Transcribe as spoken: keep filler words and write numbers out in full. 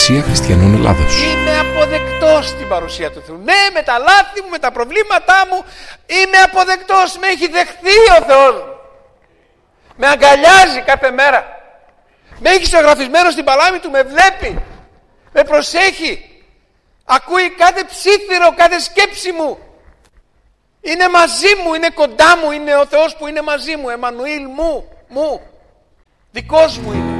Εκκλησία Χριστιανών Ελλάδος. Είμαι αποδεκτός στην παρουσία του Θεού. Ναι, με τα λάθη μου, με τα προβλήματά μου, είμαι αποδεκτός. Με έχει δεχθεί ο Θεός μου. Με αγκαλιάζει κάθε μέρα. Με έχει ζωγραφισμένο στην παλάμη του, με βλέπει. Με προσέχει. Ακούει κάθε ψίθυρο, κάθε σκέψη μου. Είναι μαζί μου, είναι κοντά μου, είναι ο Θεός που είναι μαζί μου. Εμμανουήλ μου, μου. Δικός μου είναι.